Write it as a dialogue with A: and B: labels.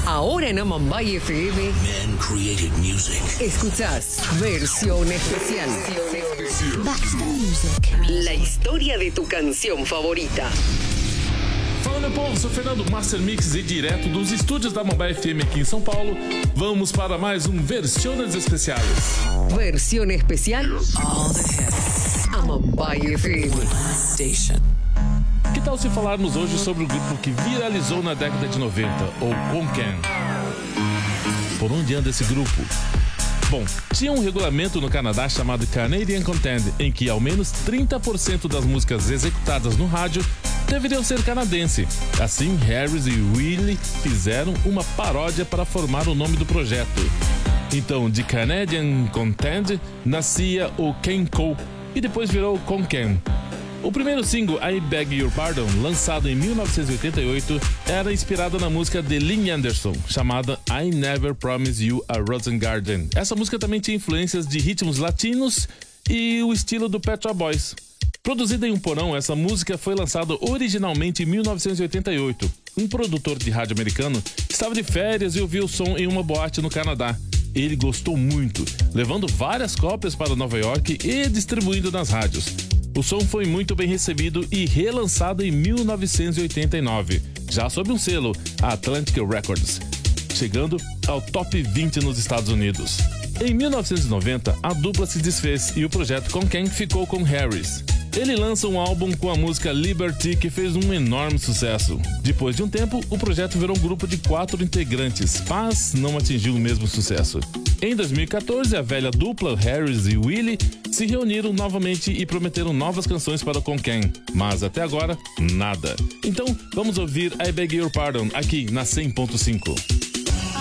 A: Ahora en Amambay FM.
B: Man created music.
A: Escuchás Versión Especial.
C: Back to the music.
A: La historia de tu canción favorita.
D: Fala, meu povo, sou Fernando Master Mix e direto dos estúdios da Amambay FM aqui em São Paulo, vamos para mais um Versiones Especiales.
A: Versión Especial.
C: All the hits.
A: Amambay FM.
C: Station.
D: Que tal se falarmos hoje sobre o grupo que viralizou na década de 90, ou Konkan? Por onde anda esse grupo? Bom, tinha um regulamento no Canadá chamado Canadian Content, em que ao menos 30% das músicas executadas no rádio deveriam ser canadense. Assim, Harris e Willie fizeram uma paródia para formar o nome do projeto. Então, de Canadian Content nascia o Kenko e depois virou Konkan. O primeiro single, I Beg Your Pardon, lançado em 1988, era inspirado na música de Lynn Anderson, chamada I Never Promised You a Rosengarten. Essa música também tinha influências de ritmos latinos e o estilo do Pet Shop Boys. Produzida em um porão, essa música foi lançada originalmente em 1988. Um produtor de rádio americano estava de férias e ouviu o som em uma boate no Canadá. Ele gostou muito, levando várias cópias para Nova York e distribuindo nas rádios. O som foi muito bem recebido e relançado em 1989, já sob um selo, a Atlantic Records, chegando ao top 20 nos Estados Unidos. Em 1990, a dupla se desfez e o projeto Konkan ficou com Harris. Ele lança um álbum com a música Liberty, que fez um enorme sucesso. Depois de um tempo, o projeto virou um grupo de 4 integrantes, mas não atingiu o mesmo sucesso. Em 2014, a velha dupla Harris e Willie se reuniram novamente e prometeram novas canções para o Konkan, mas até agora, nada. Então, vamos ouvir I Beg Your Pardon aqui na 100.5.